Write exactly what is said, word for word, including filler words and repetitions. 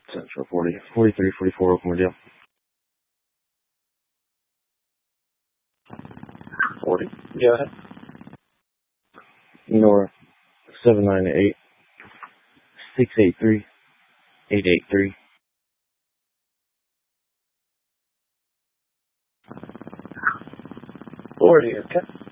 Central forty, forty-three, forty-four, Oakmore Deal. forty. Go ahead. North, seven nine eight, six eight three, eight eight three. forty, okay.